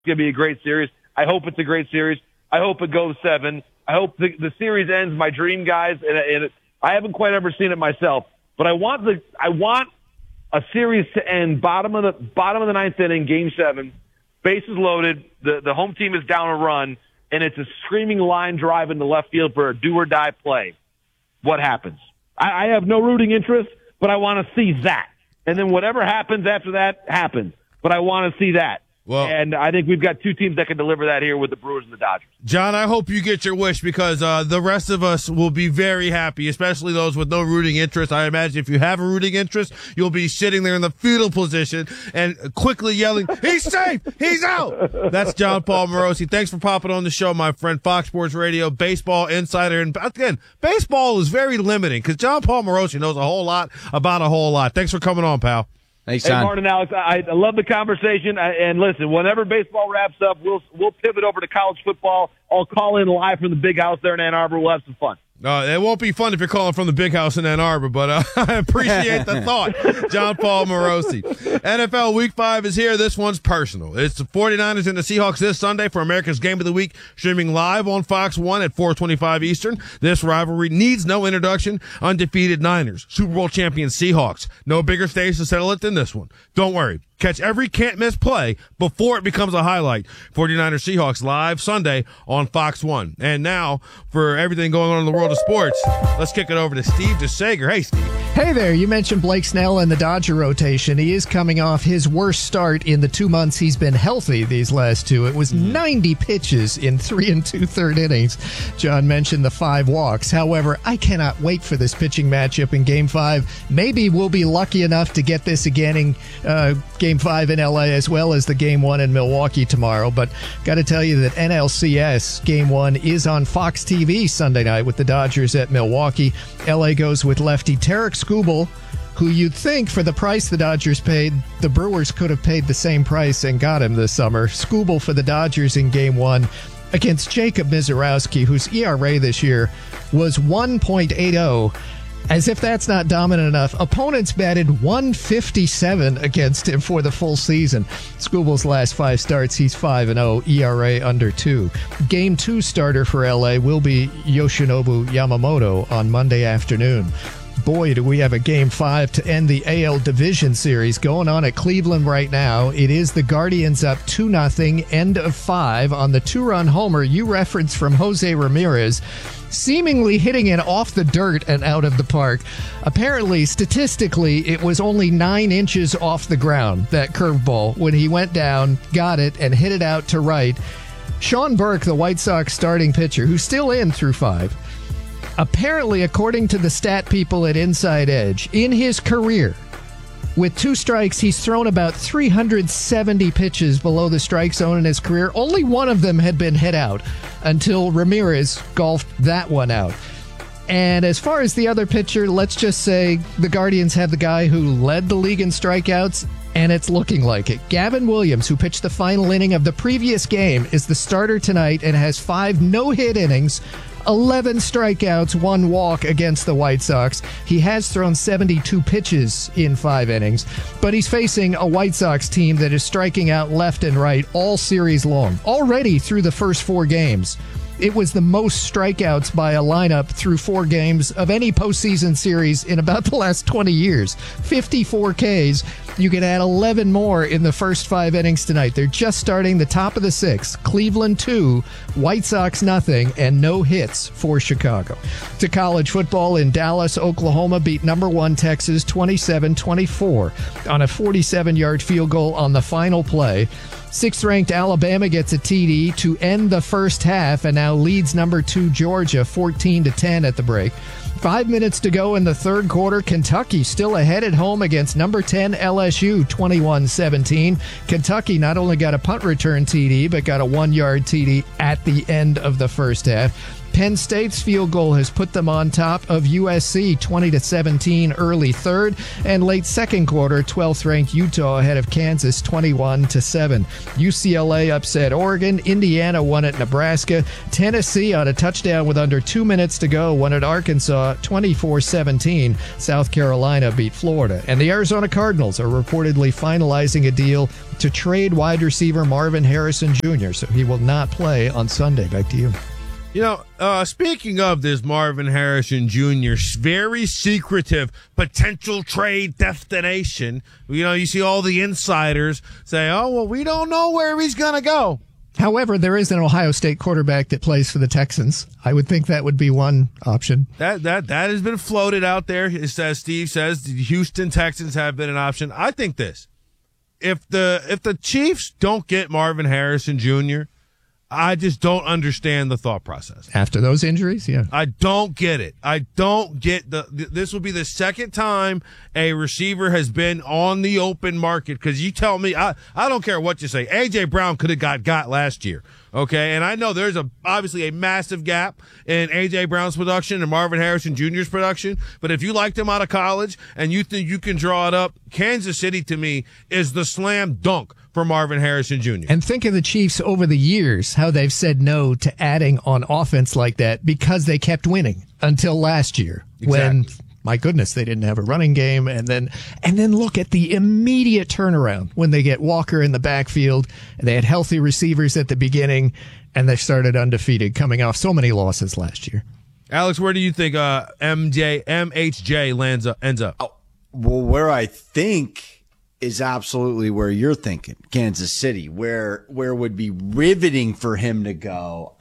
going to be a great series. I hope it's a great series. I hope it goes 7. I hope the series ends my dream, guys. And I haven't quite ever seen it myself, but I want a series to end bottom of the ninth inning, Game 7, bases loaded. The home team is down a run, and it's a screaming line drive into left field for a do or die play. What happens? I have no rooting interest, but I want to see that. And then whatever happens after that happens. But I want to see that. Well, and I think we've got two teams that can deliver that here with the Brewers and the Dodgers. John, I hope you get your wish because the rest of us will be very happy, especially those with no rooting interest. I imagine if you have a rooting interest, you'll be sitting there in the fetal position and quickly yelling, "He's safe! He's out!" That's John Paul Morosi. Thanks for popping on the show, my friend. Fox Sports Radio, baseball insider. And again, baseball is very limiting because John Paul Morosi knows a whole lot about a whole lot. Thanks for coming on, pal. Thanks, John. Hey, Martin, Alex, I love the conversation. And listen, whenever baseball wraps up, we'll pivot over to college football. I'll call in live from the big house there in Ann Arbor. We'll have some fun. It won't be fun if you're calling from the big house in Ann Arbor, but I appreciate the thought. John Paul Morosi. NFL Week 5 is here. This one's personal. It's the 49ers and the Seahawks this Sunday for America's Game of the Week, streaming live on Fox 1 at 4:25 Eastern. This rivalry needs no introduction. Undefeated Niners, Super Bowl champion Seahawks. No bigger stage to settle it than this one. Don't worry. Catch every can't-miss play before it becomes a highlight. 49ers Seahawks live Sunday on Fox 1. And now, for everything going on in the world of sports, let's kick it over to Steve DeSager. Hey, Steve. Hey there. You mentioned Blake Snell and the Dodger rotation. He is coming off his worst start in the 2 months he's been healthy these last two. It was 90 pitches in 3 2/3 innings. John mentioned the 5 walks. However, I cannot wait for this pitching matchup in Game 5. Maybe we'll be lucky enough to get this again in Game 5 in LA as well as the Game 1 in Milwaukee tomorrow. But got to tell you that NLCS Game 1 is on Fox TV Sunday night with the Dodgers at Milwaukee. LA goes with lefty Tarek Skubal, who you'd think for the price the Dodgers paid, the Brewers could have paid the same price and got him this summer. Skubal for the Dodgers in Game 1 against Jacob Misiorowski, whose ERA this year was 1.80. As if that's not dominant enough, opponents batted 157 against him for the full season. Skubal's last 5 starts, he's 5-0, ERA under 2. Game 2 starter for LA will be Yoshinobu Yamamoto on Monday afternoon. Boy, do we have a Game 5 to end the AL Division Series going on at Cleveland right now. It is the Guardians up 2-0, end of 5 on the 2-run homer you referenced from Jose Ramirez, seemingly hitting it off the dirt and out of the park. Apparently, statistically, it was only 9 inches off the ground, that curveball, when he went down, got it, and hit it out to right. Sean Burke, the White Sox starting pitcher, who's still in through 5, apparently, according to the stat people at Inside Edge, in his career, with 2 strikes, he's thrown about 370 pitches below the strike zone in his career. Only one of them had been hit out until Ramirez golfed that one out. And as far as the other pitcher, let's just say the Guardians have the guy who led the league in strikeouts, and it's looking like it. Gavin Williams, who pitched the final inning of the previous game, is the starter tonight and has 5 no-hit innings, 11 strikeouts, 1 walk against the White Sox. He has thrown 72 pitches in 5 innings, but he's facing a White Sox team that is striking out left and right all series long. Already through the first 4 games, it was the most strikeouts by a lineup through 4 games of any postseason series in about the last 20 years. 54 Ks. You can add 11 more in the first 5 innings tonight. They're just starting the top of the 6th. Cleveland 2, White Sox nothing, and no hits for Chicago. To college football in Dallas, Oklahoma beat number 1 Texas 27-24 on a 47-yard field goal on the final play. 6th-ranked Alabama gets a TD to end the first half and now leads number 2 Georgia 14-10 at the break. 5 minutes to go in the third quarter. Kentucky still ahead at home against number 10 LSU 21-17. Kentucky not only got a punt return TD, but got a 1-yard TD at the end of the first half. Penn State's field goal has put them on top of USC 20-17 early third, and late second quarter, 12th ranked Utah ahead of Kansas 21-7. UCLA upset Oregon. Indiana won at Nebraska. Tennessee on a touchdown with under 2 minutes to go won at Arkansas 24-17. South Carolina beat Florida. And the Arizona Cardinals are reportedly finalizing a deal to trade wide receiver Marvin Harrison Jr., so he will not play on Sunday. Back to you. You know, speaking of this Marvin Harrison Jr., very secretive potential trade destination, you know, you see all the insiders say, oh, well, we don't know where he's going to go. However, there is an Ohio State quarterback that plays for the Texans. I would think that would be one option. That has been floated out there. As Steve says, the Houston Texans have been an option. I think this. If the Chiefs don't get Marvin Harrison Jr., I just don't understand the thought process. After those injuries, yeah. I don't get it. I don't get this will be the second time a receiver has been on the open market, because you tell me, I don't care what you say. A.J. Brown could have got last year. Okay. And I know there's obviously a massive gap in A.J. Brown's production and Marvin Harrison Jr.'s production. But if you liked him out of college and you think you can draw it up, Kansas City to me is the slam dunk for Marvin Harrison Jr. And think of the Chiefs over the years, how they've said no to adding on offense like that because they kept winning until last year. Exactly. When, my goodness, they didn't have a running game. And then look at the immediate turnaround when they get Walker in the backfield. They had healthy receivers at the beginning, and they started undefeated, coming off so many losses last year. Alex, where do you think MHJ ends up? Oh, well, where I think is absolutely where you're thinking, Kansas City, where would be riveting for him to go.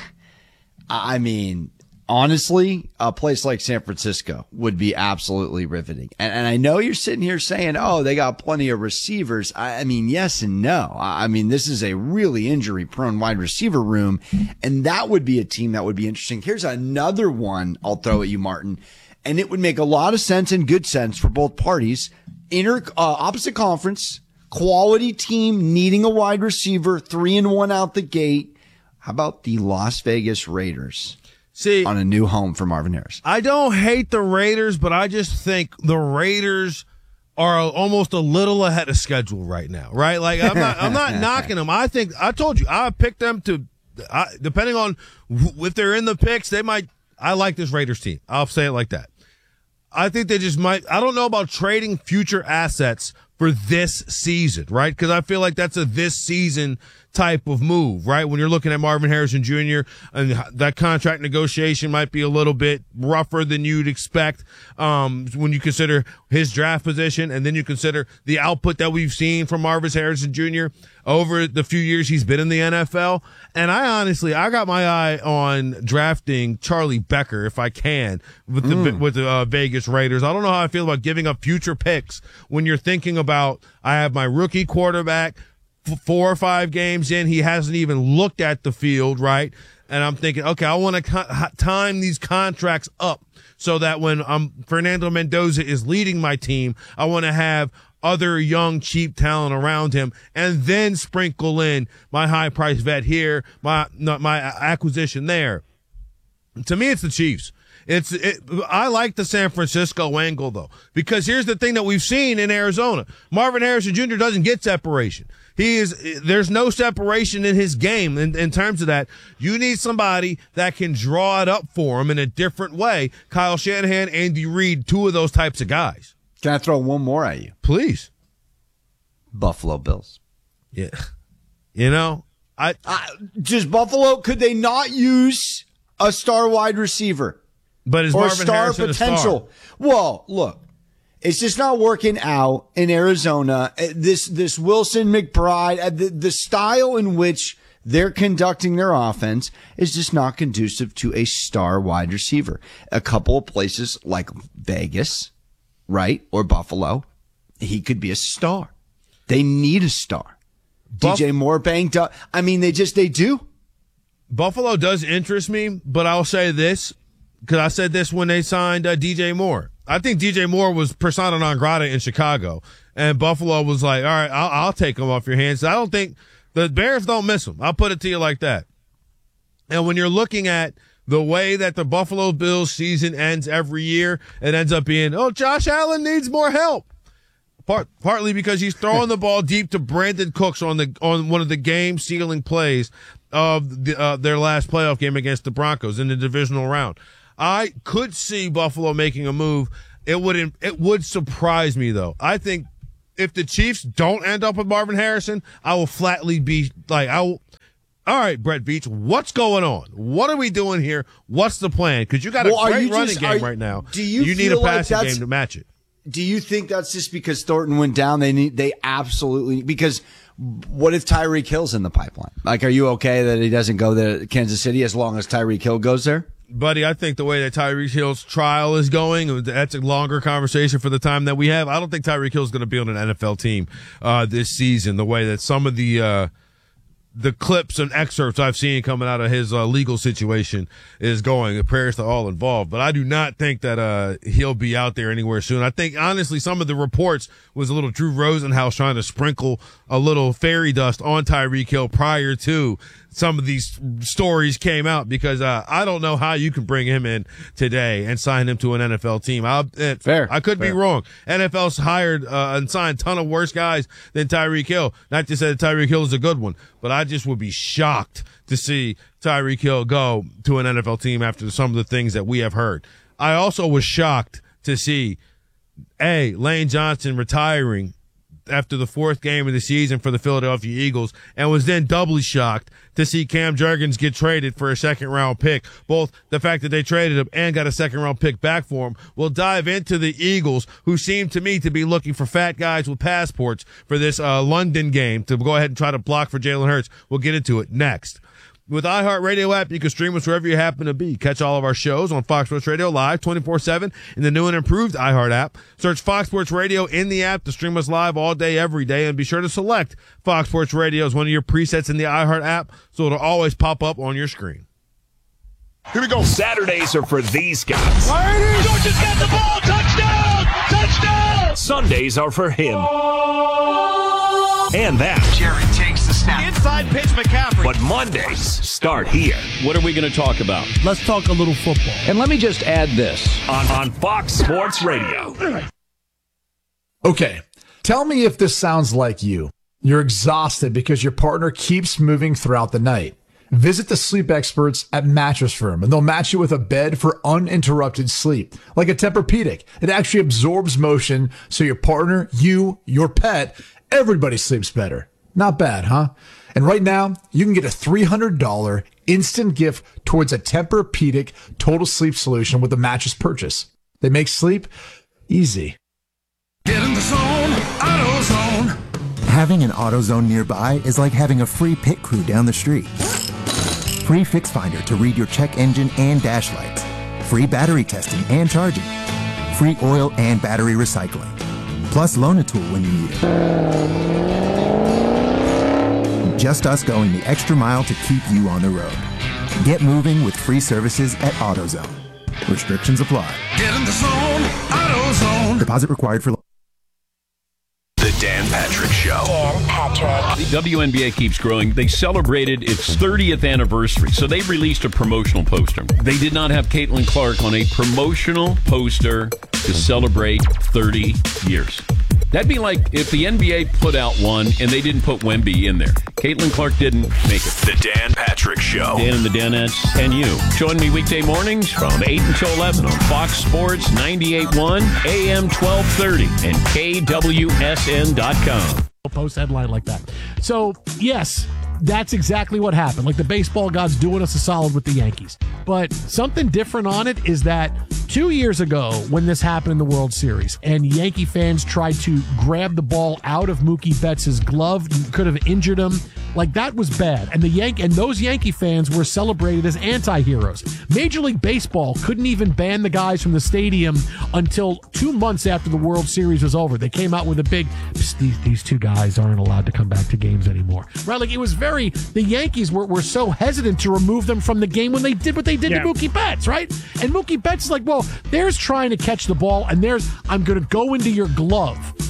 I mean, honestly, a place like San Francisco would be absolutely riveting. And I know you're sitting here saying, oh, they got plenty of receivers. I mean, yes and no. I mean, this is a really injury prone wide receiver room, and that would be a team that would be interesting. Here's another one I'll throw at you, Martin, and it would make a lot of sense and good sense for both parties. Opposite conference, quality team needing a wide receiver, 3-1 out the gate. How about the Las Vegas Raiders? See, on a new home for Marvin Harris. I don't hate the Raiders, but I just think the Raiders are almost a little ahead of schedule right now, right? Like I'm not knocking them. I think I told you I picked them to, depending on if they're in the picks, they might. I like this Raiders team. I'll say it like that. I think they just might. I don't know about trading future assets for this season, right? Because I feel like that's a this season type of move, right? When you're looking at Marvin Harrison Jr., and that contract negotiation might be a little bit rougher than you'd expect when you consider his draft position, and then you consider the output that we've seen from Marvin Harrison Jr. over the few years he's been in the NFL. And I got my eye on drafting Charlie Becker if I can with the Vegas Raiders. I don't know how I feel about giving up future picks when you're thinking about, I have my rookie quarterback, 4 or 5 games in, he hasn't even looked at the field, right? And I'm thinking, okay, I want to time these contracts up so that when Fernando Mendoza is leading my team, I want to have other young, cheap talent around him, and then sprinkle in my high-priced vet here, my acquisition there. To me, it's the Chiefs. I like the San Francisco angle, though, because here's the thing that we've seen in Arizona. Marvin Harrison Jr. doesn't get separation. There's no separation in his game in terms of that. You need somebody that can draw it up for him in a different way. Kyle Shanahan, Andy Reid, 2 of those types of guys. Can I throw one more at you? Please. Buffalo Bills. Yeah. You know, just Buffalo, could they not use a star wide receiver? But is Marvin Harrison potential? A star? Well, look, it's just not working out in Arizona. This Wilson McBride, the style in which they're conducting their offense is just not conducive to a star wide receiver. A couple of places like Vegas, right, or Buffalo, he could be a star. They need a star. DJ Moore banged up. I mean, they do. Buffalo does interest me, but I'll say this, because I said this when they signed DJ Moore. I think DJ Moore was persona non grata in Chicago, and Buffalo was like, all right, I'll take him off your hands. I don't think the Bears don't miss him. I'll put it to you like that. And when you're looking at the way that the Buffalo Bills season ends every year, it ends up being, Josh Allen needs more help. Partly because he's throwing the ball deep to Brandon Cooks on one of the game-sealing plays of their last playoff game against the Broncos in the divisional round. I could see Buffalo making a move. It would surprise me, though. I think if the Chiefs don't end up with Marvin Harrison, I will flatly be like, all right, Brett Veach, what's going on? What are we doing here? What's the plan? Because you got a great running game right now. You need a passing game to match it. Do you think that's just because Thornton went down? They absolutely, because what if Tyreek Hill's in the pipeline? Like, are you okay that he doesn't go to Kansas City as long as Tyreek Hill goes there? Buddy, I think the way that Tyreek Hill's trial is going, that's a longer conversation for the time that we have. I don't think Tyreek Hill's going to be on an NFL team this season, the way that some of the clips and excerpts I've seen coming out of his legal situation is going. Prayers to all involved. But I do not think that he'll be out there anywhere soon. I think, honestly, some of the reports was a little Drew Rosenhaus trying to sprinkle a little fairy dust on Tyreek Hill prior to some of these stories came out, because I don't know how you can bring him in today and sign him to an NFL team. I could be wrong. NFL's hired and signed a ton of worse guys than Tyreek Hill. Not to say that Tyreek Hill is a good one, but I just would be shocked to see Tyreek Hill go to an NFL team after some of the things that we have heard. I also was shocked to see Lane Johnson retiring after the fourth game of the season for the Philadelphia Eagles, and was then doubly shocked to see Cam Jurgens get traded for a second-round pick. Both the fact that they traded him and got a second-round pick back for him. We'll dive into the Eagles, who seem to me to be looking for fat guys with passports for this London game to go ahead and try to block for Jalen Hurts. We'll get into it next. With iHeartRadio app, you can stream us wherever you happen to be. Catch all of our shows on Fox Sports Radio live 24/7 in the new and improved iHeart app. Search Fox Sports Radio in the app to stream us live all day, every day. And be sure to select Fox Sports Radio as one of your presets in the iHeart app, so it'll always pop up on your screen. Here we go. Saturdays are for these guys. Georgia's got the ball. Touchdown! Touchdown! Sundays are for him. And that. Jerry takes the snap. Inside pitch, McCaffrey. But Mondays start here. What are we going to talk about? Let's talk a little football. And let me just add this. On Fox Sports Radio. Okay, tell me if this sounds like you. You're exhausted because your partner keeps moving throughout the night. Visit the sleep experts at Mattress Firm, and they'll match you with a bed for uninterrupted sleep. Like a Tempur-Pedic, it actually absorbs motion so your partner, you, your pet, everybody sleeps better. Not bad, huh? And right now, you can get a $300 instant gift towards a Tempur-Pedic total sleep solution with a mattress purchase. They make sleep easy. Get in the zone, AutoZone. Having an AutoZone nearby is like having a free pit crew down the street. Free Fix Finder to read your check engine and dash lights. Free battery testing and charging. Free oil and battery recycling. Plus loan a tool when you need it. Just us going the extra mile to keep you on the road. Get moving with free services at AutoZone. Restrictions apply. Get in the zone, AutoZone. Deposit required for... The Dan Patrick Show. Dan Patrick. The WNBA keeps growing. They celebrated its 30th anniversary, so they released a promotional poster. They did not have Caitlin Clark on a promotional poster to celebrate 30 years. That'd be like if the NBA put out one and they didn't put Wemby in there. Caitlin Clark didn't make it. The Dan Patrick Show. Dan and the Danettes and you. Join me weekday mornings from 8 until 11 on Fox Sports 98.1, AM 1230, and KWSN.com. Post headline like that. So, yes, that's exactly what happened. Like the baseball gods doing us a solid with the Yankees. But something different on it is that 2 years ago when this happened in the World Series and Yankee fans tried to grab the ball out of Mookie Betts' glove, could have injured him. Like that was bad. And those Yankee fans were celebrated as anti-heroes. Major League Baseball couldn't even ban the guys from the stadium until 2 months after the World Series was over. They came out with a big, these two guys aren't allowed to come back to games anymore. Right? Like it was the Yankees were so hesitant to remove them from the game when they did what they did to Mookie Betts, right? And Mookie Betts is like, well, there's trying to catch the ball and I'm going to go into your glove.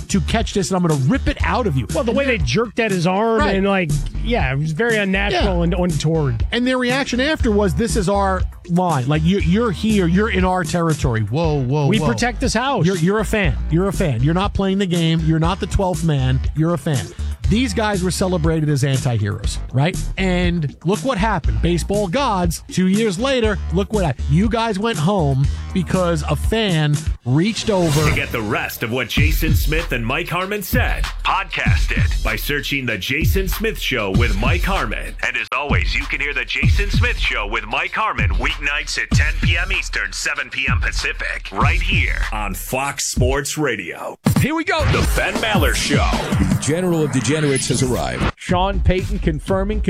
to catch this, and I'm going to rip it out of you. Well, the way they jerked at his arm and it was very unnatural and untoward. And their reaction after was, "This is our line. Like you're here. You're in our territory. Whoa. We protect this house. You're a fan. You're a fan. You're not playing the game. You're not the 12th man. You're a fan." These guys were celebrated as anti-heroes, right? And look what happened. Baseball gods, 2 years later, look what happened. You guys went home because a fan reached over. To get the rest of what Jason Smith and Mike Harmon said, podcast it by searching The Jason Smith Show with Mike Harmon. And as always, you can hear The Jason Smith Show with Mike Harmon weeknights at 10 p.m. Eastern, 7 p.m. Pacific, right here on Fox Sports Radio. Here we go. The Ben Maller Show. The General of Degenerates has arrived. Sean Payton confirming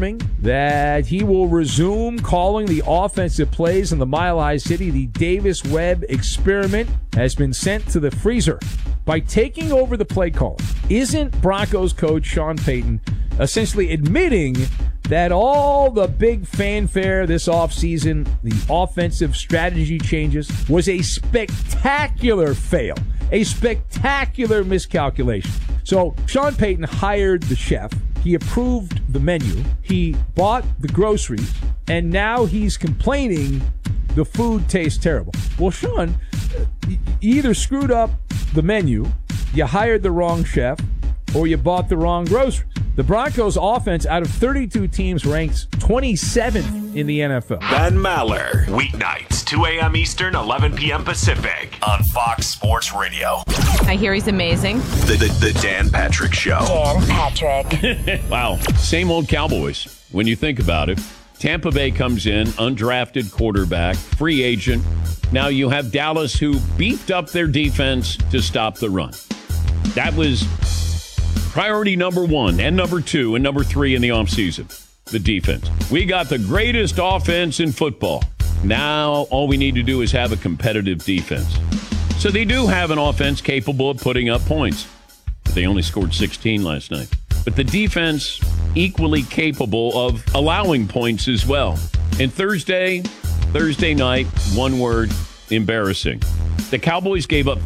that he will resume calling the offensive plays in the Mile High City. The Davis Webb experiment has been sent to the freezer. By taking over the play calling, isn't Broncos coach Sean Payton essentially admitting that all the big fanfare this offseason, the offensive strategy changes, was a spectacular fail, a spectacular miscalculation? So Sean Payton hired the chef. He approved the menu. He bought the groceries. And now he's complaining the food tastes terrible. Well, Sean, you either screwed up the menu, you hired the wrong chef, or you bought the wrong groceries. The Broncos offense out of 32 teams ranks 27th in the NFL. Ben Maller, weeknights, 2 a.m. Eastern, 11 p.m. Pacific on Fox Sports Radio. I hear he's amazing. The Dan Patrick Show. Dan Patrick. Wow. Same old Cowboys when you think about it. Tampa Bay comes in, undrafted quarterback, free agent. Now you have Dallas, who beefed up their defense to stop the run. That was priority number one and number two and number three in the offseason, the defense. We got the greatest offense in football. Now all we need to do is have a competitive defense. So they do have an offense capable of putting up points. But they only scored 16 last night. But the defense equally capable of allowing points as well. And Thursday night, one word, embarrassing. The Cowboys gave up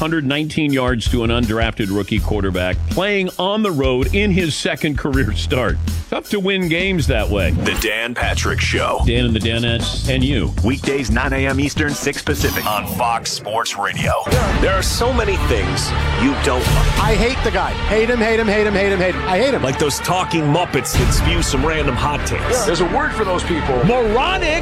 419 yards to an undrafted rookie quarterback playing on the road in his second career start. Tough to win games that way. The Dan Patrick Show. Dan and the Danettes and you. Weekdays, 9 a.m. Eastern, 6 Pacific on Fox Sports Radio. There are so many things you don't like. I hate the guy. Hate him. I hate him. Like those talking Muppets that spew some random hot takes. Yeah. There's a word for those people. Moronic!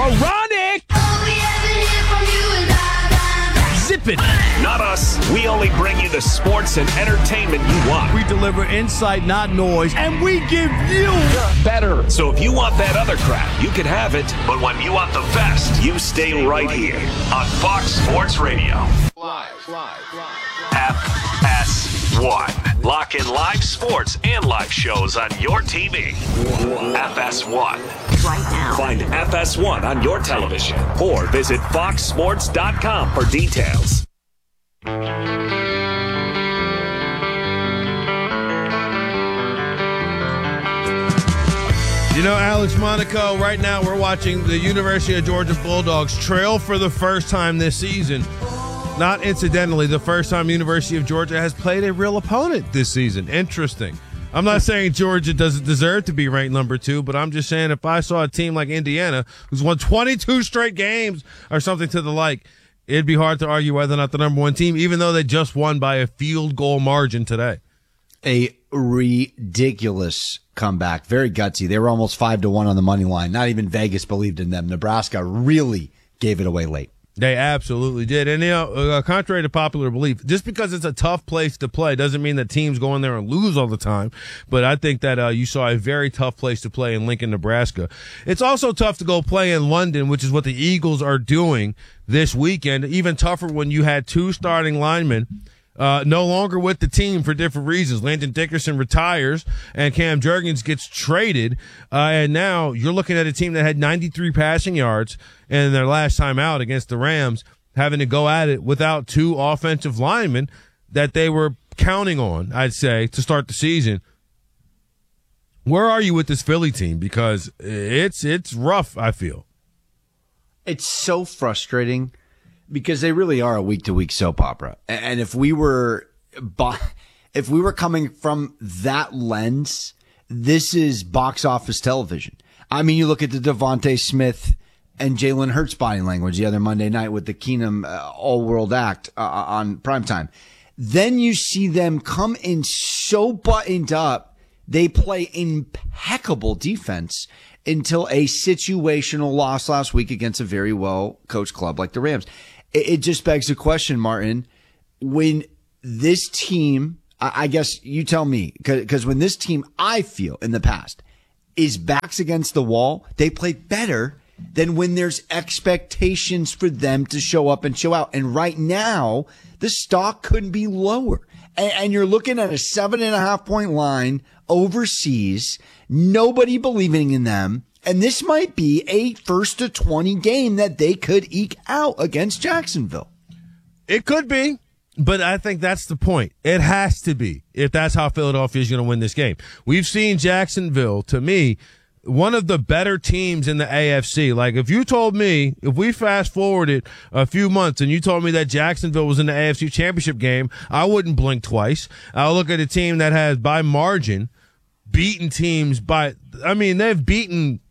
Zip it. Not us. We only bring you the sports and entertainment you want. We deliver insight, not noise, and we give you better. So if you want that other crap, you can have it. But when you want the best, you stay right here on Fox Sports Radio. Live. FS1. Lock in live sports and live shows on your TV. FS1. Right now. Find FS1 on your television or visit foxsports.com for details. You know, Alex Monaco, right now we're watching the University of Georgia Bulldogs trail for the first time this season. Not incidentally, the first time the University of Georgia has played a real opponent this season. Interesting. I'm not saying Georgia doesn't deserve to be ranked number 2, but I'm just saying if I saw a team like Indiana, who's won 22 straight games or something to the like, it'd be hard to argue whether or not the number 1 team, even though they just won by a field goal margin today. A ridiculous comeback. Very gutsy. They were almost 5-1 on the money line. Not even Vegas believed in them. Nebraska really gave it away late. They absolutely did. And, you know, contrary to popular belief, just because it's a tough place to play doesn't mean that teams go in there and lose all the time. But I think that you saw a very tough place to play in Lincoln, Nebraska. It's also tough to go play in London, which is what the Eagles are doing this weekend. Even tougher when you had 2 starting linemen no longer with the team for different reasons. Landon Dickerson retires and Cam Jurgens gets traded. And now you're looking at a team that had 93 passing yards in their last time out against the Rams, having to go at it without 2 offensive linemen that they were counting on, I'd say, to start the season. Where are you with this Philly team? Because it's rough, I feel. It's so frustrating. Because they really are a week-to-week soap opera. And if we were if we were coming from that lens, this is box office television. I mean, you look at the Devontae Smith and Jalen Hurts body language the other Monday night with the Keenum all-world act on primetime. Then you see them come in so buttoned up, they play impeccable defense until a situational loss last week against a very well-coached club like the Rams. It just begs the question, Martin, when this team, I guess you tell me, because when this team, I feel in the past, is backs against the wall, they play better than when there's expectations for them to show up and show out. And right now, the stock couldn't be lower. And you're looking at a 7.5 point line overseas, nobody believing in them. And this might be a 1st to 20 game that they could eke out against Jacksonville. It could be, but I think that's the point. It has to be, if that's how Philadelphia is going to win this game. We've seen Jacksonville, to me, one of the better teams in the AFC. Like, if you told me, if we fast forwarded a few months and you told me that Jacksonville was in the AFC Championship game, I wouldn't blink twice. I'll look at a team that has, by margin, beaten teams they've beaten,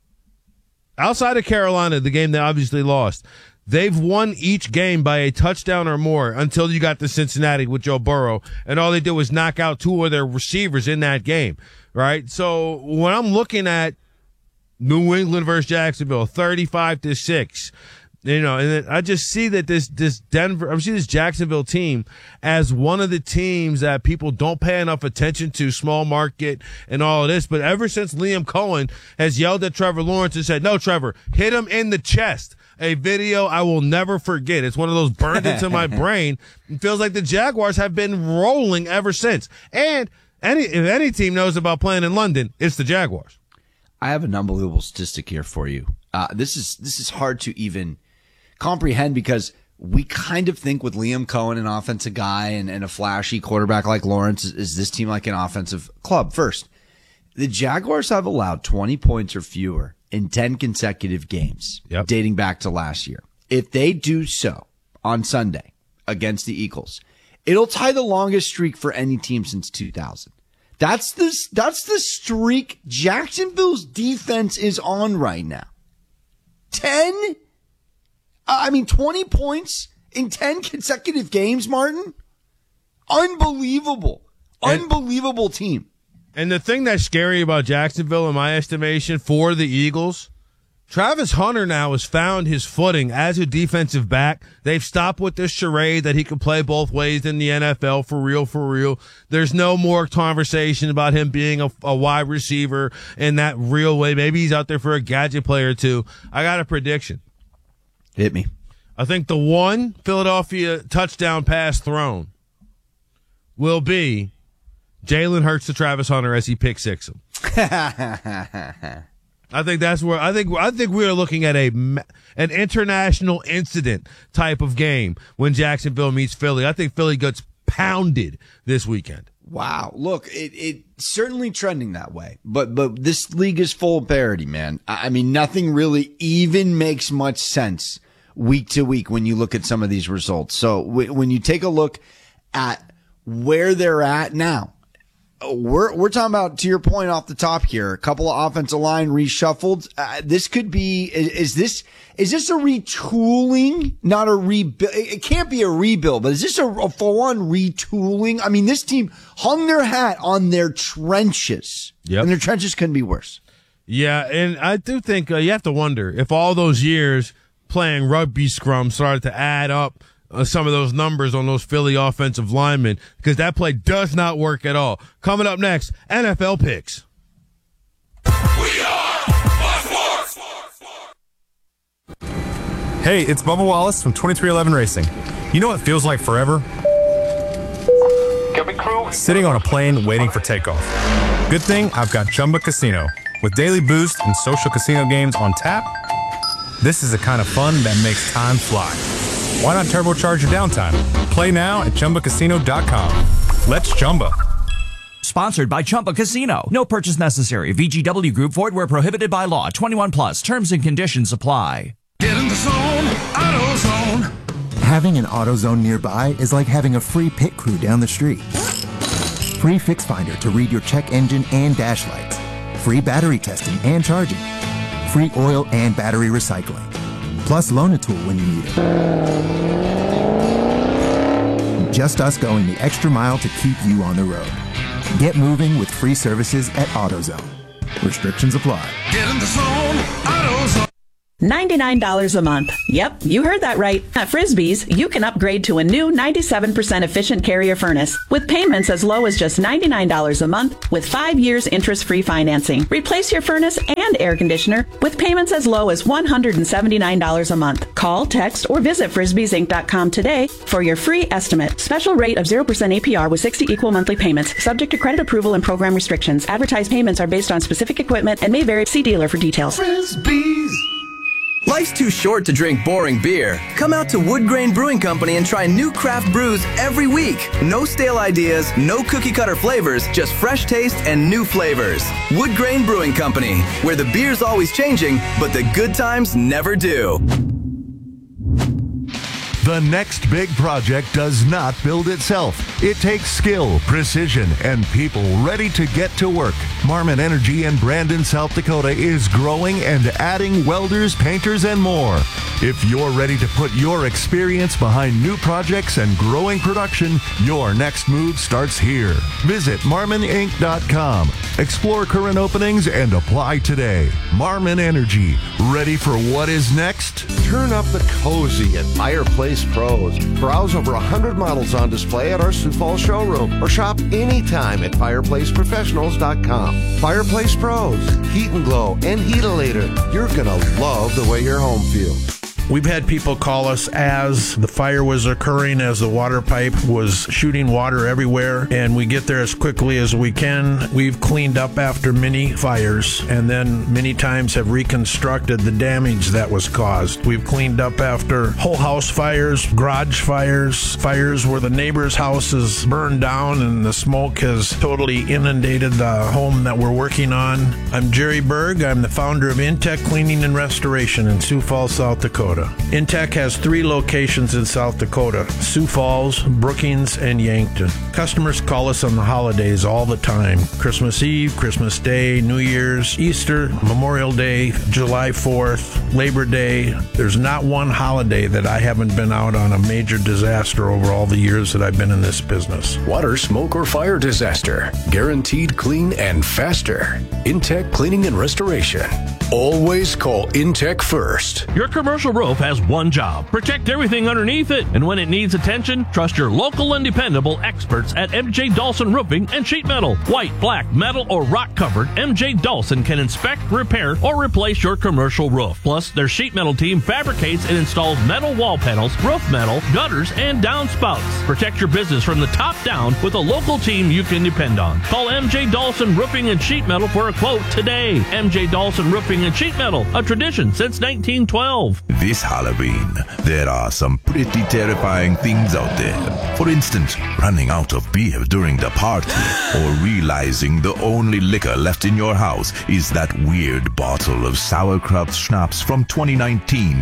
outside of Carolina, the game they obviously lost, they've won each game by a touchdown or more until you got to Cincinnati with Joe Burrow, and all they did was knock out 2 of their receivers in that game, right? So when I'm looking at New England versus Jacksonville, 35-6, and then I just see that this Jacksonville team as one of the teams that people don't pay enough attention to, small market and all of this. But ever since Liam Cohen has yelled at Trevor Lawrence and said, "No, Trevor, hit him in the chest," a video I will never forget. It's one of those burned into my brain. It feels like the Jaguars have been rolling ever since. And if any team knows about playing in London, it's the Jaguars. I have an unbelievable statistic here for you. This is hard to even comprehend because we kind of think with Liam Cohen, an offensive guy, and a flashy quarterback like Lawrence, is this team like an offensive club? First, the Jaguars have allowed 20 points or fewer in 10 consecutive games, dating back to last year. If they do so on Sunday against the Eagles, it'll tie the longest streak for any team since 2000. That's the streak Jacksonville's defense is on right now. 20 points in 10 consecutive games, Martin. Unbelievable team. And the thing that's scary about Jacksonville, in my estimation, for the Eagles, Travis Hunter now has found his footing as a defensive back. They've stopped with this charade that he can play both ways in the NFL for real. There's no more conversation about him being a wide receiver in that real way. Maybe he's out there for a gadget play or two. I got a prediction. Hit me. I think the one Philadelphia touchdown pass thrown will be Jalen Hurts to Travis Hunter as he pick six him. I think that's where I think we are looking at an international incident type of game when Jacksonville meets Philly. I think Philly gets pounded this weekend. Wow. Look, it's certainly trending that way, but this league is full of parity, man. I mean, nothing really even makes much sense week to week when you look at some of these results. So when you take a look at where they're at now, we're talking about, to your point off the top here, a couple of offensive line reshuffled. This could be, is this a retooling, not a rebuild? It can't be a rebuild, but is this a full-on retooling? I mean, this team hung their hat on their trenches, and their trenches couldn't be worse. Yeah, and I do think you have to wonder if all those years playing rugby scrum started to add up some of those numbers on those Philly offensive linemen, because that play does not work at all. Coming up next, NFL picks. Hey, it's Bubba Wallace from 2311 Racing. You know what feels like forever? Sitting on a plane waiting for takeoff. Good thing I've got Chumba Casino. With daily boost and social casino games on tap, this is the kind of fun that makes time fly. Why not turbocharge your downtime? Play now at ChumbaCasino.com. Let's Chumba. Sponsored by Chumba Casino. No purchase necessary. VGW Group. Void where prohibited by law. 21 plus. Terms and conditions apply. Get in the zone. AutoZone. Having an AutoZone nearby is like having a free pit crew down the street. Free Fix Finder to read your check engine and dash lights. Free battery testing and charging. Free oil and battery recycling. Plus Loan-A-Tool when you need it. Just us going the extra mile to keep you on the road. Get moving with free services at AutoZone. Restrictions apply. Get in the zone, AutoZone. $99 a month. Yep, you heard that right. At Frisbee's, you can upgrade to a new 97% efficient Carrier furnace with payments as low as just $99 a month with 5 years interest-free financing. Replace your furnace and air conditioner with payments as low as $179 a month. Call, text, or visit frisbeesinc.com today for your free estimate. Special rate of 0% APR with 60 equal monthly payments, subject to credit approval and program restrictions. Advertised payments are based on specific equipment and may vary. See dealer for details. Frisbee's. Life's too short to drink boring beer. Come out to Wood Grain Brewing Company and try new craft brews every week. No stale ideas, no cookie cutter flavors, just fresh taste and new flavors. Wood Grain Brewing Company, where the beer's always changing, but the good times never do. The next big project does not build itself. It takes skill, precision, and people ready to get to work. Marmon Energy in Brandon, South Dakota is growing and adding welders, painters, and more. If you're ready to put your experience behind new projects and growing production, your next move starts here. Visit marmoninc.com. Explore current openings and apply today. Marmon Energy, ready for what is next? Turn up the cozy at Fireplace Pros. Browse over 100 models on display at our Sioux Falls showroom or shop anytime at fireplaceprofessionals.com. Fireplace Pros, Heat and Glow and Heatilator. You're going to love the way your home feels. We've had people call us as the fire was occurring, as the water pipe was shooting water everywhere, and we get there as quickly as we can. We've cleaned up after many fires and then many times have reconstructed the damage that was caused. We've cleaned up after whole house fires, garage fires, fires where the neighbor's house is burned down and the smoke has totally inundated the home that we're working on. I'm Jerry Berg. I'm the founder of Intech Cleaning and Restoration in Sioux Falls, South Dakota. Intech has 3 locations in South Dakota: Sioux Falls, Brookings, and Yankton. Customers call us on the holidays all the time: Christmas Eve, Christmas Day, New Year's, Easter, Memorial Day, July 4th, Labor Day. There's not one holiday that I haven't been out on a major disaster over all the years that I've been in this business. Water, smoke, or fire disaster. Guaranteed clean and faster. Intech Cleaning and Restoration. Always call Intech first. Your commercial roof has one job: protect everything underneath it. And when it needs attention, trust your local and dependable experts at MJ Dawson Roofing and Sheet Metal. White, black, metal, or rock covered, MJ Dawson can inspect, repair, or replace your commercial roof. Plus, their sheet metal team fabricates and installs metal wall panels, roof metal, gutters, and downspouts. Protect your business from the top down with a local team you can depend on. Call MJ Dawson Roofing and Sheet Metal for a quote today. MJ Dawson Roofing and Sheet Metal, a tradition since 1912. This Halloween, there are some pretty terrifying things out there. For instance, running out of beer during the party, or realizing the only liquor left in your house is that weird bottle of sauerkraut schnapps from 2019.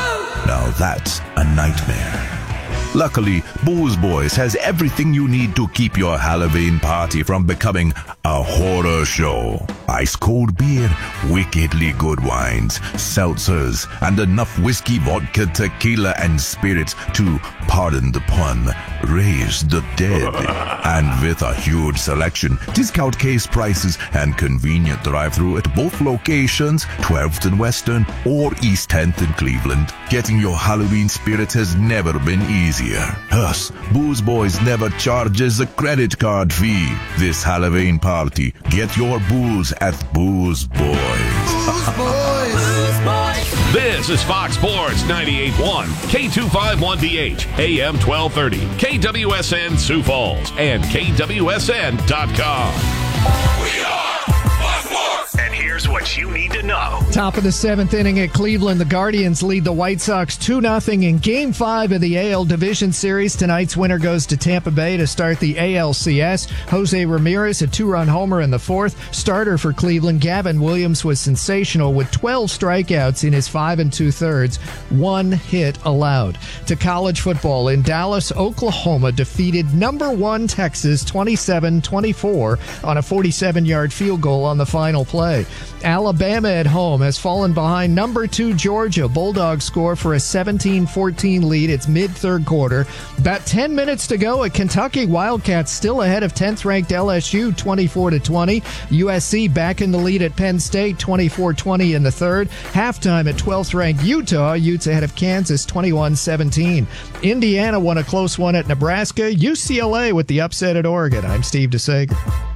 Now that's a nightmare. Luckily, Booze Boys has everything you need to keep your Halloween party from becoming a horror show. Ice cold beer, wickedly good wines, seltzers, and enough whiskey, vodka, tequila, and spirits to, pardon the pun, raise the dead. And with a huge selection, discount case prices, and convenient drive-thru at both locations, 12th and Western or East 10th in Cleveland, getting your Halloween spirit has never been easier. Us, Booze Boys never charges a credit card fee. This Halloween party, get your booze at Booze Boys. Booze Boys. Booze Boys. This is Fox Sports 98.1, K251BH, AM 1230, KWSN Sioux Falls, and KWSN.com. We are Fox Sports. And here's here's what you need to know. Top of the 7th inning at Cleveland, the Guardians lead the White Sox 2-0 in Game 5 of the AL Division Series. Tonight's winner goes to Tampa Bay to start the ALCS. Jose Ramirez, a 2-run homer in the 4th. Starter for Cleveland, Gavin Williams, was sensational with 12 strikeouts in his 5 2/3, 1 hit allowed. To college football, in Dallas, Oklahoma defeated number 1 Texas 27-24 on a 47-yard field goal on the final play. Alabama at home has fallen behind number 2 Georgia. Bulldogs score for a 17-14 lead. It's mid-third quarter. About 10 minutes to go at Kentucky. Wildcats still ahead of 10th-ranked LSU 24-20. USC back in the lead at Penn State 24-20 in the third. Halftime at 12th-ranked Utah. Utes ahead of Kansas 21-17. Indiana won a close one at Nebraska. UCLA with the upset at Oregon. I'm Steve DeSager.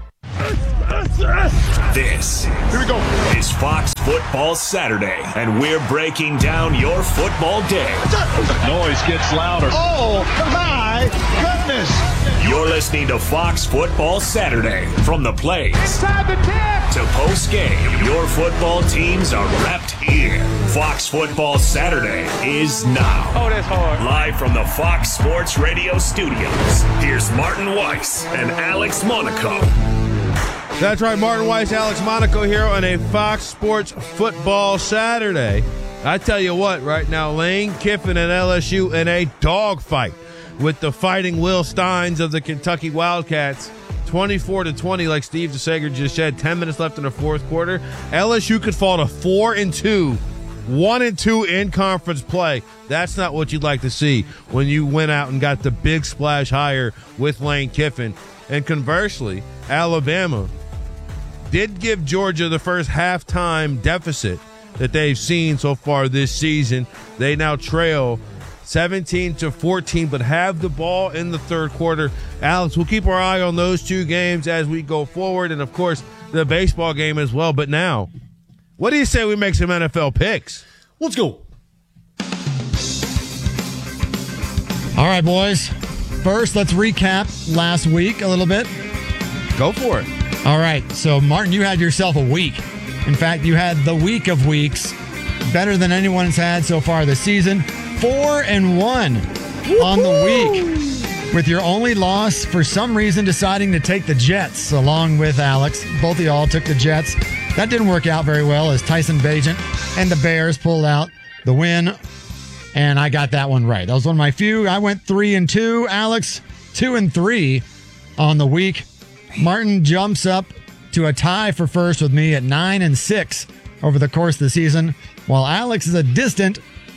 This is Fox Football Saturday, and we're breaking down your football day. Noise gets louder. Oh, my goodness. You're listening to Fox Football Saturday. From the plays Inside the 10 to post-game, your football teams are wrapped here. Fox Football Saturday is now. Oh, that's hard. Live from the Fox Sports Radio studios, here's Martin Weiss and Alex Monaco. That's right, Martin Weiss, Alex Monaco here on a Fox Sports Football Saturday. I tell you what, right now, Lane Kiffin and LSU in a dogfight with the Fighting Will Steins of the Kentucky Wildcats. 24-20, like Steve DeSager just said, 10 minutes left in the fourth quarter. LSU could fall to 4-2, 1-2 in conference play. That's not what you'd like to see when you went out and got the big splash hire with Lane Kiffin. And conversely, Alabama did give Georgia the first halftime deficit that they've seen so far this season. They now trail 17-14, but have the ball in the third quarter. Alex, we'll keep our eye on those two games as we go forward, and, of course, the baseball game as well. But now, what do you say we make some NFL picks? Let's go. All right, boys. First, let's recap last week a little bit. Go for it. All right. So, Martin, you had yourself a week. In fact, you had the week of weeks. Better than anyone's had so far this season. 4-1 on the week. With your only loss, for some reason, deciding to take the Jets along with Alex. Both of y'all took the Jets. That didn't work out very well as Tyson Bagent and the Bears pulled out the win. And I got that one right. That was one of my few. I went 3-2. Alex, 2-3 on the week. Martin jumps up to a tie for first with me at 9-6 over the course of the season, while Alex is a distant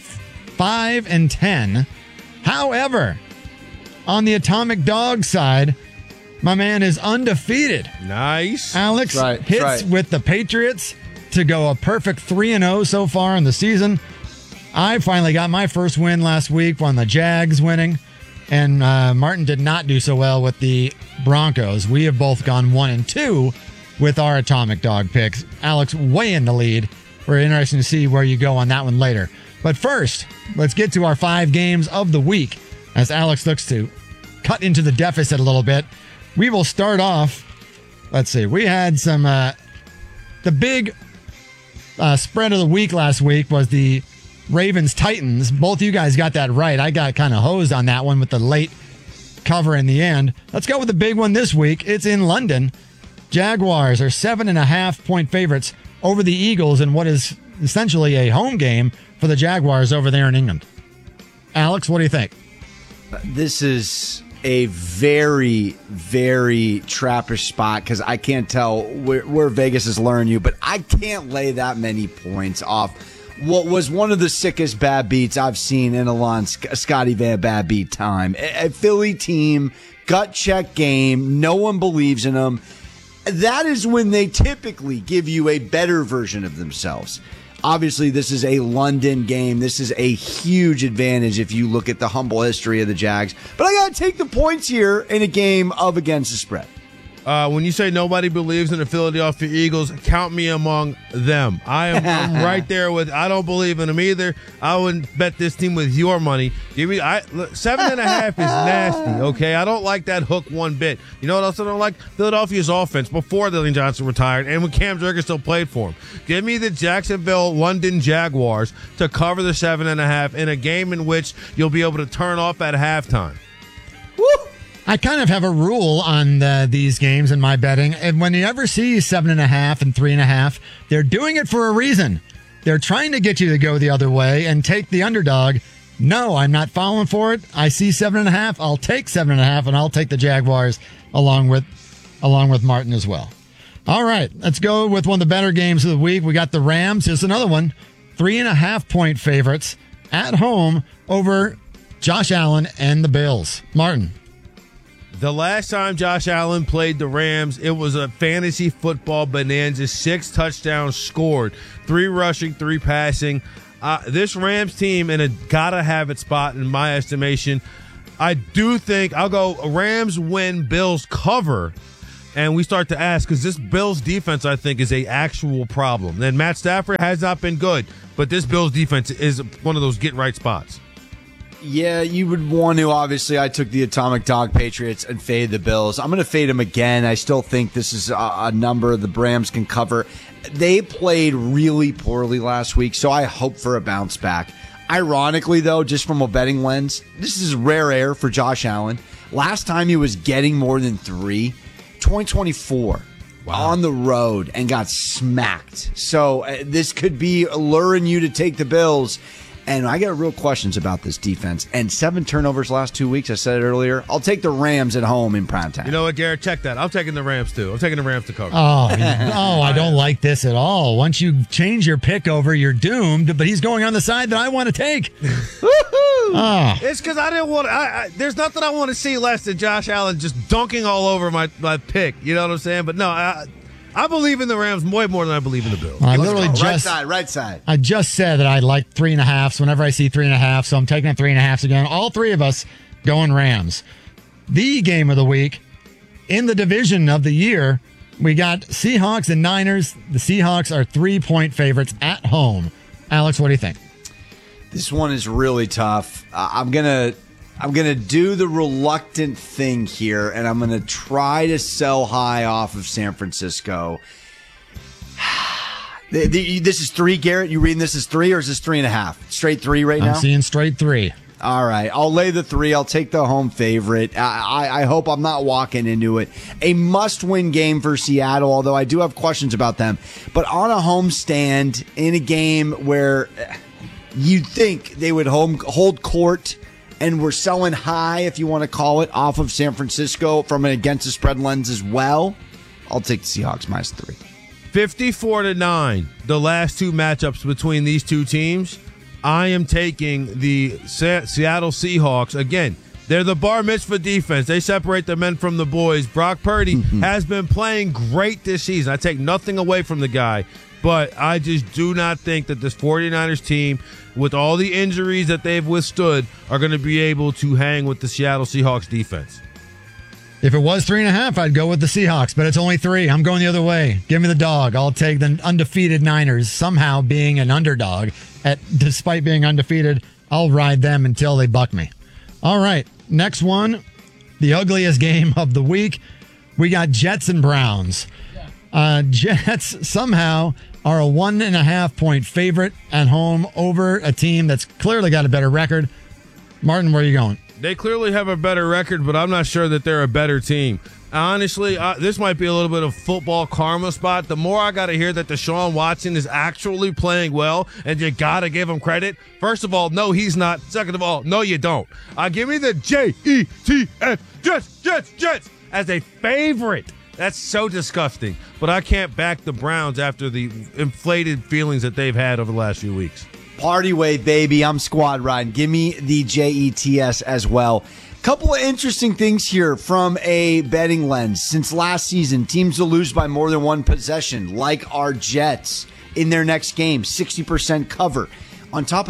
5-10. However, on the Atomic Dog side, my man is undefeated. Nice. Alex hits with the Patriots to go a perfect 3-0 so far in the season. I finally got my first win last week on the Jags winning, and Martin did not do so well with the Broncos. We have both gone 1-2 with our Atomic Dog picks. Alex way in the lead. We're interested to see where you go on that one later. But first, let's get to our 5 games of the week as Alex looks to cut into the deficit a little bit. We will start off, let's see, we had some, the big spread of the week last week was the Ravens-Titans. Both of you guys got that right. I got kind of hosed on that one with the late cover in the end. Let's go with the big one this week. It's in London. Jaguars are 7.5-point favorites over the Eagles in what is essentially a home game for the Jaguars over there in England. Alex, what do you think? This is a very, very trappish spot because I can't tell where Vegas is luring you, but I can't lay that many points off what was one of the sickest bad beats I've seen in a long Scotty Van Bad Beat time. A Philly team, gut check game, no one believes in them. That is when they typically give you a better version of themselves. Obviously, this is a London game. This is a huge advantage if you look at the humble history of the Jags. But I got to take the points here in a game of against the spread. When you say nobody believes in the Philadelphia Eagles, count me among them. I'm right there with. I don't believe in them either. I wouldn't bet this team with your money. Give me 7.5 is nasty. Okay, I don't like that hook one bit. You know what else I don't like? Philadelphia's offense before Dillon Johnson retired and when Cam Jurgens still played for him. Give me the Jacksonville London Jaguars to cover the 7.5 in a game in which you'll be able to turn off at halftime. Woo! I kind of have a rule on these games in my betting. And when you ever see 7.5 and 3.5, they're doing it for a reason. They're trying to get you to go the other way and take the underdog. No, I'm not falling for it. I see 7.5. I'll take 7.5, and I'll take the Jaguars along with Martin as well. All right, let's go with one of the better games of the week. We got the Rams. Here's another one. 3.5-point favorites at home over Josh Allen and the Bills. Martin. The last time Josh Allen played the Rams, it was a fantasy football bonanza. 6 touchdowns scored, 3 rushing, 3 passing. This Rams team in a gotta-have-it spot, in my estimation. I do think I'll go Rams win, Bills cover, and we start to ask, because this Bills defense, I think, is a actual problem. And Matt Stafford has not been good, but this Bills defense is one of those get-right spots. Yeah, you would want to. Obviously, I took the Atomic Dog Patriots and faded the Bills. I'm going to fade them again. I still think this is a number the Rams can cover. They played really poorly last week, so I hope for a bounce back. Ironically, though, just from a betting lens, this is rare air for Josh Allen. Last time he was getting more than 3, 2024. Wow. On the road and got smacked. So this could be luring you to take the Bills. And I got real questions about this defense. And 7 turnovers last 2 weeks. I said it earlier. I'll take the Rams at home in primetime. You know what, Garrett? Check that. I'm taking the Rams, too. I'm taking the Rams to cover. I don't like this at all. Once you change your pick over, you're doomed. But he's going on the side that I want to take. It's because I didn't want to. There's nothing I want to see less than Josh Allen just dunking all over my pick. You know what I'm saying? But no, I believe in the Rams way more than I believe in the Bills. Right side. I just said that I like 3.5. Whenever I see 3.5, so I'm taking 3.5 again. All 3 of us going Rams. The game of the week in the division of the year, we got Seahawks and Niners. The Seahawks are 3-point favorites at home. Alex, what do you think? This one is really tough. I'm gonna do the reluctant thing here, and I'm gonna try to sell high off of San Francisco. This is 3, Garrett. You reading this as 3, or is this 3.5? Straight 3 right now? I'm seeing straight 3. All right, I'll lay the 3. I'll take the home favorite. I hope I'm not walking into it. A must-win game for Seattle, although I do have questions about them. But on a homestand in a game where you'd think they would hold court, and we're selling high, if you want to call it, off of San Francisco from an against the spread lens as well, I'll take the Seahawks -3. 54-9, the last 2 matchups between these two teams. I am taking the Seattle Seahawks. Again, they're the bar mitzvah defense. They separate the men from the boys. Brock Purdy has been playing great this season. I take nothing away from the guy, but I just do not think that this 49ers team, with all the injuries that they've withstood, are going to be able to hang with the Seattle Seahawks defense. If it was 3.5, I'd go with the Seahawks, but it's only 3. I'm going the other way. Give me the dog. I'll take the undefeated Niners. Somehow being an underdog, despite being undefeated, I'll ride them until they buck me. All right, next one, the ugliest game of the week. We got Jets and Browns. Jets somehow are a 1.5-point favorite at home over a team that's clearly got a better record. Martin, where are you going? They clearly have a better record, but I'm not sure that they're a better team. Honestly, this might be a little bit of football karma spot. The more I got to hear that Deshaun Watson is actually playing well, and you got to give him credit. First of all, no, he's not. Second of all, no, you don't. Give me the Jets, Jets, as a favorite. That's so disgusting. But I can't back the Browns after the inflated feelings that they've had over the last few weeks. Party way, baby. I'm squad riding. Give me the Jets as well. Couple of interesting things here from a betting lens. Since last season, teams will lose by more than 1 possession, like our Jets in their next game, 60% cover. On top of that,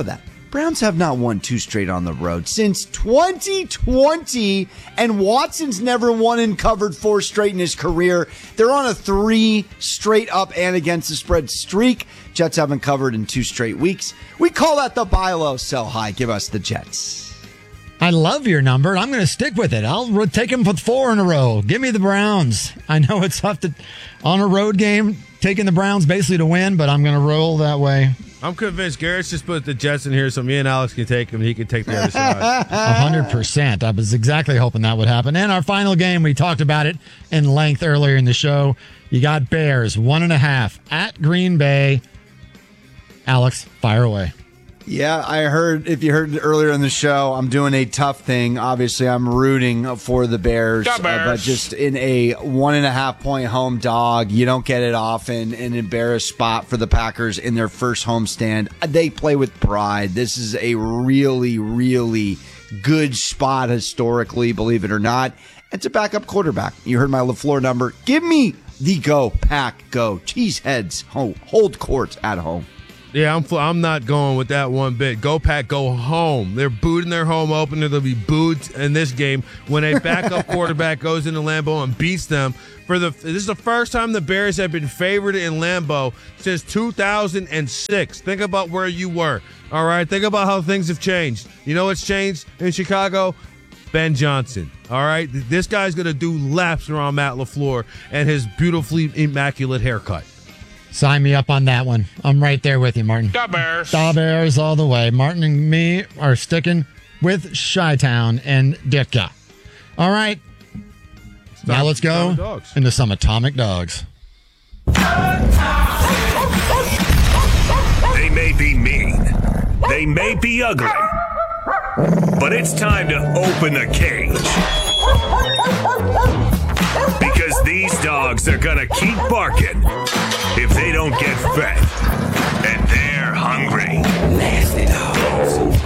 Browns have not won 2 straight on the road since 2020, and Watson's never won and covered 4 straight in his career. They're on a 3 straight up and against the spread streak. Jets haven't covered in 2 straight weeks. We call that the buy low, sell high. Give us the Jets. I love your number. I'm going to stick with it. I'll take him with 4 in a row. Give me the Browns. I know it's tough on a road game, taking the Browns basically to win, but I'm going to roll that way. I'm convinced Garrett's just put the Jets in here so me and Alex can take him. He can take the other side. 100%. I was exactly hoping that would happen. And our final game, we talked about it in length earlier in the show. You got Bears 1.5 at Green Bay. Alex, fire away. Yeah, I heard, if you heard earlier in the show, I'm doing a tough thing. Obviously, I'm rooting for the Bears. But just in a 1.5 point home dog, you don't get it often. An embarrassed spot for the Packers in their first homestand. They play with pride. This is a really, really good spot historically, believe it or not. It's a backup quarterback. You heard my LaFleur number. Give me the go, Pack, go. Cheeseheads, hold court at home. Yeah, I'm not going with that one bit. Go Pack, go home. They're booting their home opener. They'll be booed in this game when a backup quarterback goes into Lambeau and beats them. This is the first time the Bears have been favored in Lambeau since 2006. Think about where you were. All right, think about how things have changed. You know what's changed in Chicago? Ben Johnson. All right, this guy's going to do laps around Matt LaFleur and his beautifully immaculate haircut. Sign me up on that one. I'm right there with you, Martin. Da Bears. Da Bears all the way. Martin and me are sticking with Chi-Town and Ditka. All right. Now let's go into some Atomic Dogs. They may be mean. They may be ugly. But it's time to open the cage. Because these dogs are going to keep barking if they don't get fed. And they're hungry. Nasty dogs.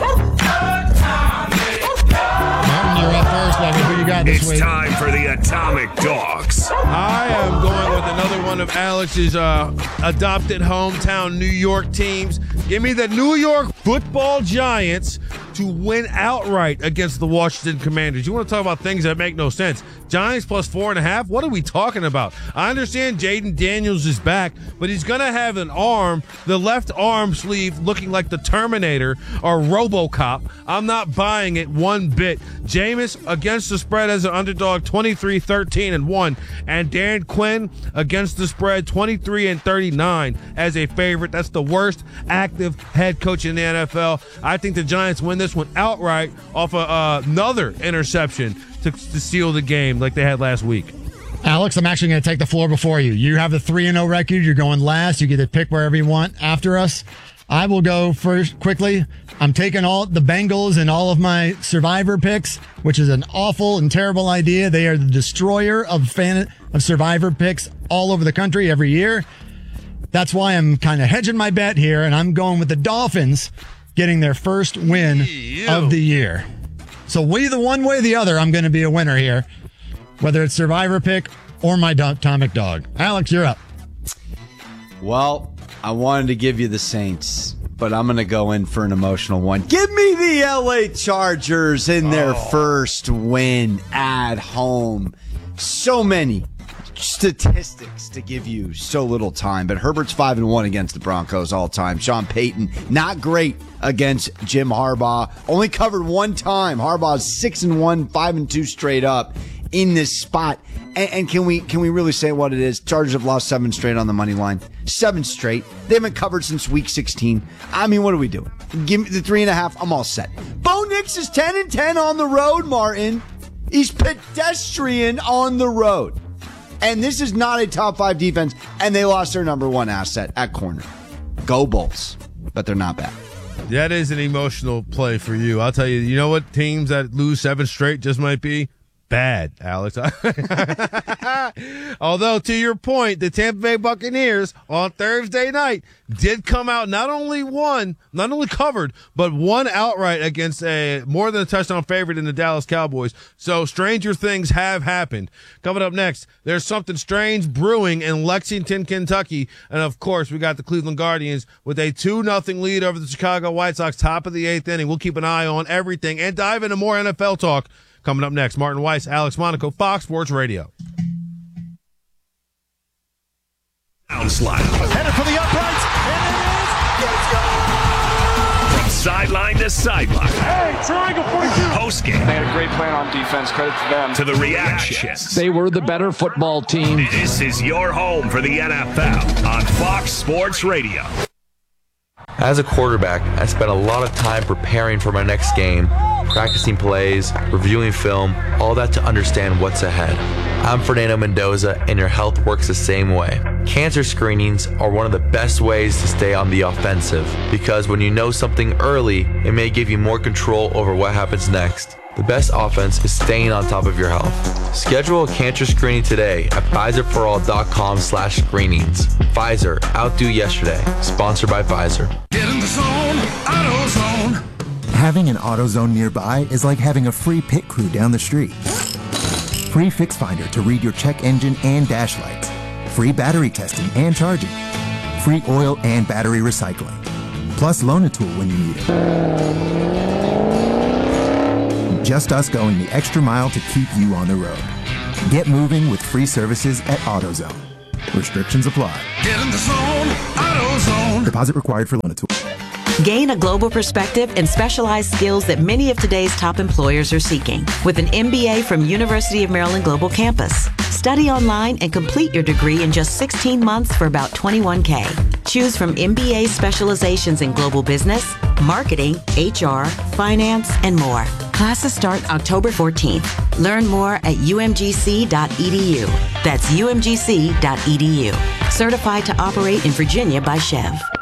Martin, you're up first, baby. Who you got this week? It's time for the Atomic Dogs. I am going with another one of Alex's adopted hometown New York teams. Give me the New York Football Giants to win outright against the Washington Commanders. You want to talk about things that make no sense. Giants plus 4.5? What are we talking about? I understand Jaden Daniels is back, but he's going to have an arm, the left arm sleeve looking like the Terminator or RoboCop. I'm not buying it one bit. Jameis against the spread as an underdog, 23-13-1, and Dan Quinn against the spread, 23-39 as a favorite. That's the worst active head coach in the NFL. I think the Giants win this one outright off another interception to seal the game like they had last week. Alex, I'm actually going to take the floor before you. You have the 3-0 record. You're going last. You get to pick wherever you want after us. I will go first quickly. I'm taking all the Bengals and all of my Survivor picks, which is an awful and terrible idea. They are the destroyer of Survivor picks all over the country every year. That's why I'm kind of hedging my bet here, and I'm going with the Dolphins getting their first win of the year. So either one way or the other, I'm going to be a winner here, whether it's Survivor pick or my Atomic Dog. Alex, you're up. Well, I wanted to give you the Saints, but I'm going to go in for an emotional one. Give me the LA Chargers in their first win at home. So many statistics to give you so little time, but Herbert's 5-1 against the Broncos all time. Sean Payton, not great against Jim Harbaugh. Only covered one time. Harbaugh's 6-1, 5-2 straight up in this spot. And can we really say what it is? Chargers have lost 7 straight on the money line. 7 straight. They haven't covered since week 16. I mean, what are we doing? Give me the 3.5. I'm all set. Bo Nix is 10-10 on the road, Martin. He's pedestrian on the road. And this is not a top 5 defense, and they lost their number 1 asset at corner. Go Bulls. But they're not bad. That is an emotional play for you. I'll tell you, you know what teams that lose 7 straight just might be? bad, Alex. Although, to your point, the Tampa Bay Buccaneers on Thursday night did come out not only covered, but won outright against a more than a touchdown favorite in the Dallas Cowboys. So stranger things have happened. Coming up next, there's something strange brewing in Lexington, Kentucky. And, of course, we got the Cleveland Guardians with a 2-0 lead over the Chicago White Sox, top of the 8th inning. We'll keep an eye on everything and dive into more NFL talk. Coming up next, Martin Weiss, Alex Monaco, Fox Sports Radio. Slide. Headed for the uprights, and it is. From sideline to sideline. Hey, triangle 42. Post game. They had a great plan on defense. Credit to them. To the reactions. They were the better football team. This is your home for the NFL on Fox Sports Radio. As a quarterback, I spent a lot of time preparing for my next game, practicing plays, reviewing film, all that to understand what's ahead. I'm Fernando Mendoza, and your health works the same way. Cancer screenings are one of the best ways to stay on the offensive, because when you know something early, it may give you more control over what happens next. The best offense is staying on top of your health. Schedule a cancer screening today at PfizerForAll.com/screenings. Pfizer, outdo yesterday. Sponsored by Pfizer. Get in the zone, AutoZone. Having an AutoZone nearby is like having a free pit crew down the street. Free Fix Finder to read your check engine and dash lights. Free battery testing and charging. Free oil and battery recycling. Plus loan a tool when you need it. Just us going the extra mile to keep you on the road. Get moving with free services at AutoZone. Restrictions apply. Get in the zone, AutoZone. Deposit required for loan a tool. Gain a global perspective and specialized skills that many of today's top employers are seeking with an MBA from University of Maryland Global Campus. Study online and complete your degree in just 16 months for about $21K. Choose from MBA specializations in global business, marketing, HR, finance, and more. Classes start October 14th. Learn more at umgc.edu. That's umgc.edu. Certified to operate in Virginia by Chev.